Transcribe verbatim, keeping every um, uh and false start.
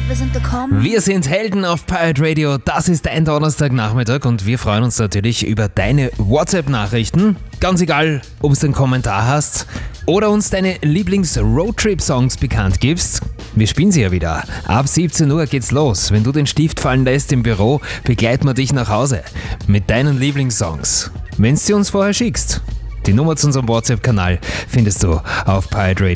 wir sind gekommen. Wir sind Helden auf Pirate Radio. Das ist dein Donnerstagnachmittag und wir freuen uns natürlich über deine WhatsApp-Nachrichten. Ganz egal, ob du einen Kommentar hast oder uns deine Lieblings-Roadtrip-Songs bekannt gibst. Wir spielen sie ja wieder. Ab siebzehn Uhr geht's los. Wenn du den Stift fallen lässt im Büro, begleiten wir dich nach Hause mit deinen Lieblingssongs. Wenn du sie uns vorher schickst. Die Nummer zu unserem WhatsApp-Kanal findest du auf pirate radio.